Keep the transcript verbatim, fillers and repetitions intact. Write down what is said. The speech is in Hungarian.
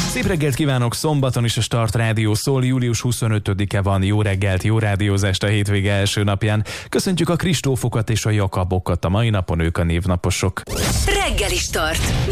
Szép reggelt kívánok, szombaton is a Start Rádió szól, július huszonötödike van, jó reggelt, jó rádiózást a hétvége első napján. Köszöntjük a Kristófokat és a Jakabokat, a mai napon ők a névnaposok. Reggeli Start.